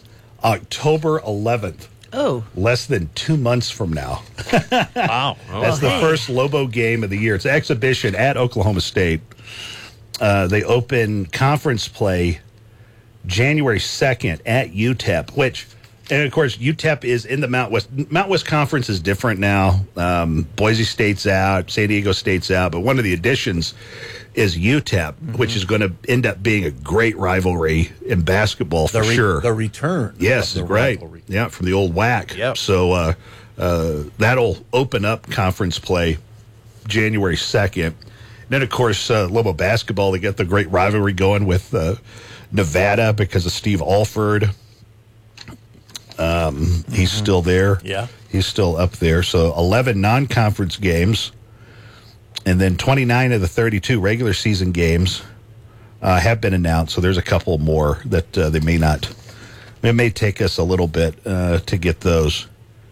October eleventh. Oh. Less than two months from now. Wow. That's the hey. first Lobo game of the year. It's an exhibition at Oklahoma State. Uh, they open conference play January second at U T E P, which, and of course, U T E P is in the Mount West. Mount West Conference is different now. Um, Boise State's out, San Diego State's out, but one of the additions is U T E P, Mm-hmm. which is going to end up being a great rivalry in basketball for The re- sure. The return. Yes, of the right. rivalry. Yeah, from the old W A C. Yep. So uh, uh, that'll open up conference play January second. Then, of course, uh, Lobo basketball, they get the great rivalry going with uh, Nevada because of Steve Alford. Um, he's still there. Yeah. He's still up there. So eleven non-conference games. And then twenty-nine of the thirty-two regular season games uh, have been announced. So there's a couple more that uh, they may not. It may take us a little bit uh, to get those.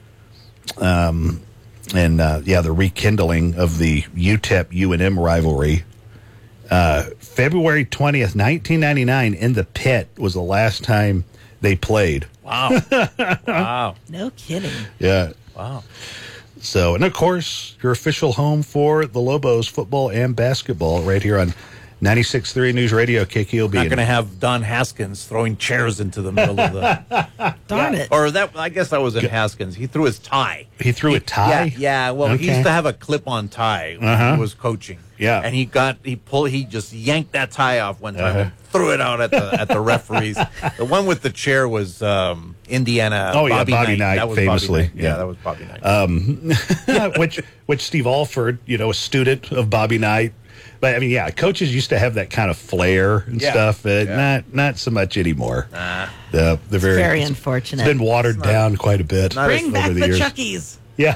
Um, and uh, yeah, the rekindling of the U T E P U N M rivalry. Uh, February twentieth, nineteen ninety-nine, in the pit was the last time they played. Wow. Wow. No kidding. Yeah. Wow. So, and of course, your official home for the Lobos football and basketball right here on ninety-six point three News Radio, K K O B. Not going to have Don Haskins throwing chairs into the middle of the. Darn Yeah. it. Or that, I guess that was in Haskins. He threw his tie. He threw a tie? Yeah, yeah. Well, Okay. he used to have a clip-on tie when Uh-huh. he was coaching. Yeah. and he got he pulled he just yanked that tie off one time Uh-huh. and threw it out at the at the referees. The one with the chair was um, Indiana. Oh, yeah, Bobby, Bobby Knight, That was famously. Bobby Knight. Yeah, Yeah. that was Bobby Knight. Um, which which Steve Alford, you know, a student of Bobby Knight. But I mean, yeah, coaches used to have that kind of flair and Yeah. stuff. Uh, Yeah. Not not so much anymore. Nah. The the very Very it's- unfortunate. It's been watered down quite a bit. not Bring over back the, years. Chuckies. Yeah.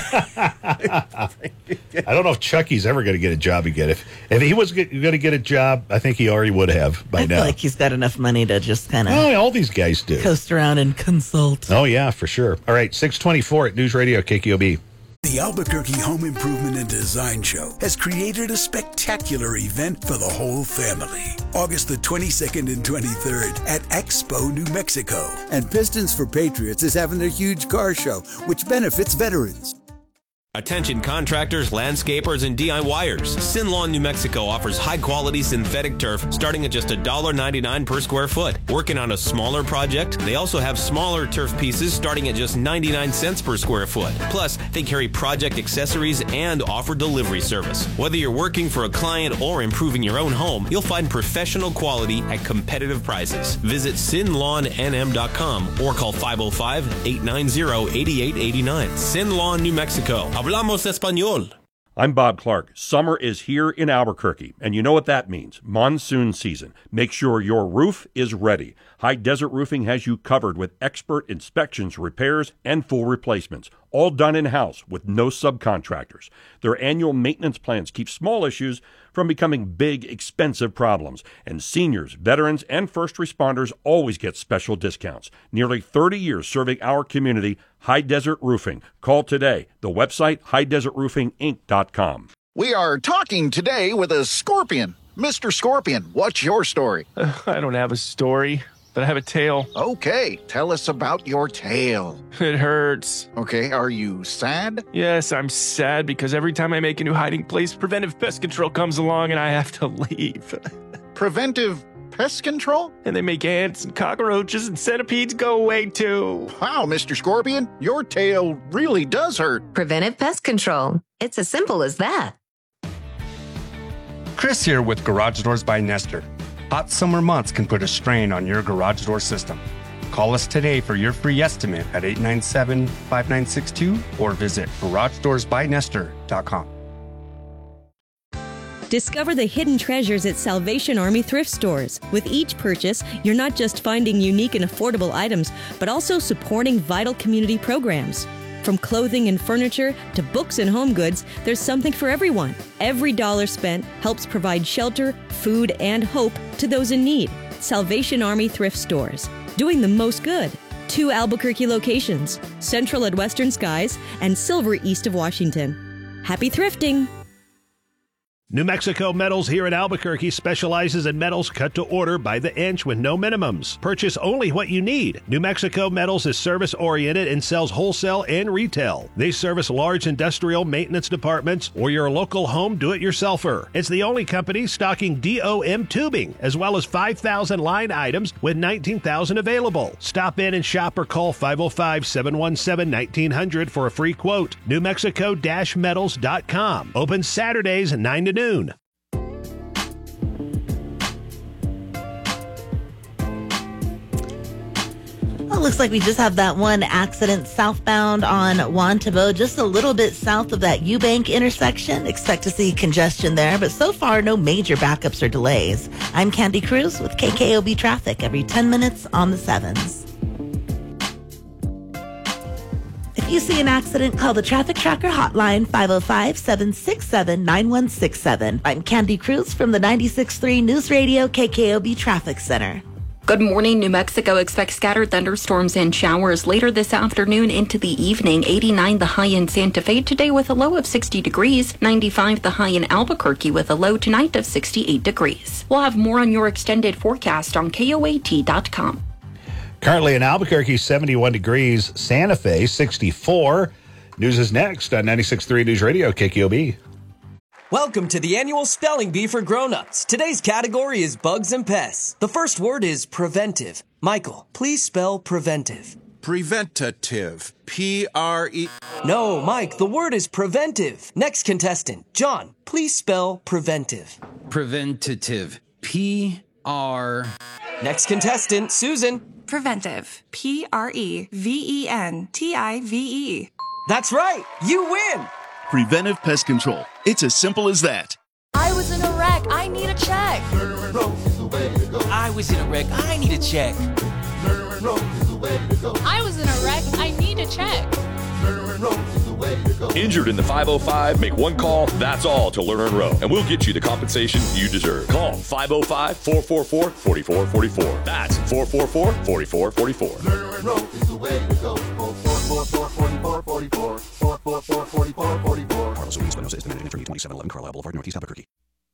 I don't know if Chucky's ever going to get a job again. If if he was going to get a job, I think he already would have by I now. feel like he's got enough money to just kind of Oh, all these guys do. coast around and consult. Oh, yeah, for sure. All right, six twenty-four at News Radio, K K O B. The Albuquerque Home Improvement and Design Show has created a spectacular event for the whole family. August the twenty-second and twenty-third at Expo, New Mexico. And Pistons for Patriots is having their huge car show, which benefits veterans. Attention contractors, landscapers, and DIYers. Sin Lawn, New Mexico offers high-quality synthetic turf starting at just one dollar ninety-nine per square foot. Working on a smaller project? They also have smaller turf pieces starting at just ninety-nine cents per square foot. Plus, they carry project accessories and offer delivery service. Whether you're working for a client or improving your own home, you'll find professional quality at competitive prices. Visit sin lawn n m dot com or call five oh five, eight nine zero, eight eight eight nine. Sin Lawn, New Mexico. Hablamos español. I'm Bob Clark. Summer is here in Albuquerque, and you know what that means. Monsoon season. Make sure your roof is ready. High Desert Roofing has you covered with expert inspections, repairs, and full replacements, all done in-house with no subcontractors. Their annual maintenance plans keep small issues from becoming big, expensive problems, and seniors, veterans, and first responders always get special discounts. Nearly thirty years serving our community, High Desert Roofing. Call today. The website, high desert roofing inc dot com. We are talking today with a scorpion. Mister Scorpion, what's your story? Uh, I don't have a story, but I have a tale. Okay, tell us about your tale. It hurts. Okay, are you sad? Yes, I'm sad because every time I make a new hiding place, Preventive Pest Control comes along and I have to leave. Preventive Pest Control? And they make ants and cockroaches and centipedes go away too. Wow, Mister Scorpion, your tail really does hurt. Preventive Pest Control. It's as simple as that. Chris here with Garage Doors by Nestor. Hot summer months can put a strain on your garage door system. Call us today for your free estimate at eight nine seven, five nine six two or visit garage doors by nestor dot com. Discover the hidden treasures at Salvation Army thrift stores. With each purchase, you're not just finding unique and affordable items, but also supporting vital community programs. From clothing and furniture to books and home goods, there's something for everyone. Every dollar spent helps provide shelter, food, and hope to those in need. Salvation Army thrift stores, doing the most good. Two Albuquerque locations, Central at Western Skies and Silver east of Washington. Happy thrifting! New Mexico Metals here in Albuquerque specializes in metals cut to order by the inch with no minimums. Purchase only what you need. New Mexico Metals is service-oriented and sells wholesale and retail. They service large industrial maintenance departments or your local home do-it-yourselfer. It's the only company stocking D O M tubing, as well as five thousand line items with nineteen thousand available. Stop in and shop or call five oh five, seven one seven, nineteen hundred for a free quote. new mexico metals dot com. Open Saturdays at nine to noon. Well, it looks like we just have that one accident southbound on Juan Tabo, just a little bit south of that Eubank intersection. Expect to see congestion there, but so far, no major backups or delays. I'm Candy Cruz with K K O B Traffic every ten minutes on the sevens. If you see an accident, call the Traffic Tracker hotline, five oh five, seven six seven, nine one six seven. I'm Candy Cruz from the ninety-six point three News Radio K K O B Traffic Center. Good morning. New Mexico expects scattered thunderstorms and showers later this afternoon into the evening. eighty-nine the high in Santa Fe today with a low of sixty degrees. ninety-five the high in Albuquerque with a low tonight of sixty-eight degrees. We'll have more on your extended forecast on K O A T dot com. Currently in Albuquerque, seventy-one degrees. Santa Fe, sixty-four. News is next on ninety-six point three News Radio, K K O B. Welcome to the annual Spelling Bee for Grown-Ups. Today's category is bugs and pests. The first word is preventive. Michael, please spell preventive. Preventative. P R E... No, Mike, the word is preventive. Next contestant, John, please spell preventive. Preventative. P R... Next contestant, Susan. Preventive. P R E V E N T I V E. That's right. You win. Preventive Pest Control. It's as simple as that. I was in a wreck. I need a check. I was in a wreck. I need a check. I was in a wreck. I need a check. Injured in the five oh five? Make one call, that's all, to Lerner and Rowe, and we'll get you the compensation you deserve. Call five oh five, four four four, four four four four. That's four four four, four four four four. Lerner and Rowe is the way to go. four four four, four four four four. four four four, four four four four. Carlos Ruiz, Espinosa, Estimate, and twenty-seven eleven Carlisle Boulevard, Northeast Albuquerque.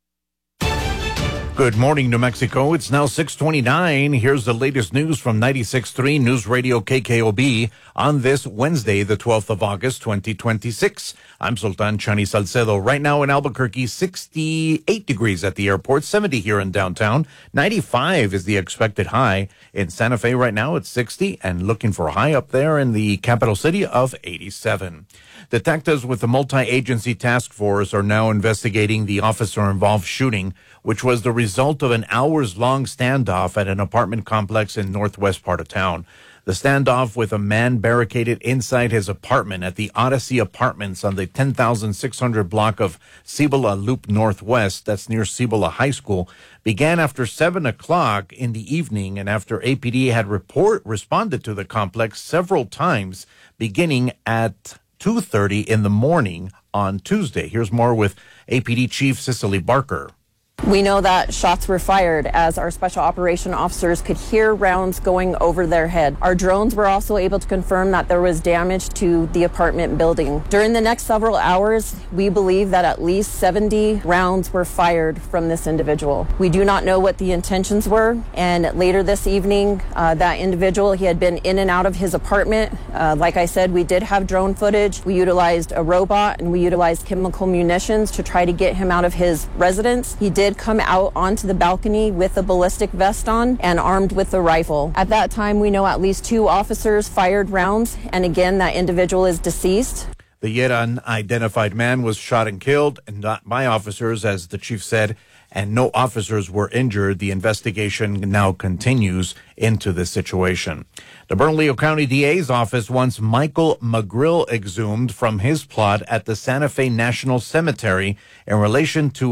Good morning, New Mexico. It's now six twenty-nine. Here's the latest news from ninety-six point three News Radio K K O B on this Wednesday, the twelfth of August, twenty twenty-six. I'm Sultan Chani Salcedo. Right now in Albuquerque, sixty-eight degrees at the airport, seventy here in downtown. ninety-five is the expected high. In Santa Fe right now, it's sixty, and looking for a high up there in the capital city of eighty-seven. Detectives with the multi-agency task force are now investigating the officer-involved shooting, which was the result of an hours-long standoff at an apartment complex in northwest part of town. The standoff with a man barricaded inside his apartment at the Odyssey Apartments on the ten thousand six hundred block of Cibola Loop Northwest, that's near Cibola High School, began after seven o'clock in the evening and after A P D had report responded to the complex several times, beginning at two thirty in the morning on Tuesday. Here's more with A P D Chief Cicely Barker. We know that shots were fired as our special operation officers could hear rounds going over their head. Our drones were also able to confirm that there was damage to the apartment building. During the next several hours, we believe that at least seventy rounds were fired from this individual. We do not know what the intentions were, and later this evening, uh, that individual, he had been in and out of his apartment. Uh, like I said, we did have drone footage. We utilized a robot and we utilized chemical munitions to try to get him out of his residence. He did come out onto the balcony with a ballistic vest on and armed with a rifle. At that time, we know at least two officers fired rounds, and again, that individual is deceased. The yet unidentified man was shot and killed, and not by officers, as the chief said, and no officers were injured. The investigation now continues into this situation. The Bernalillo County D A's office wants Michael McGrill exhumed from his plot at the Santa Fe National Cemetery in relation to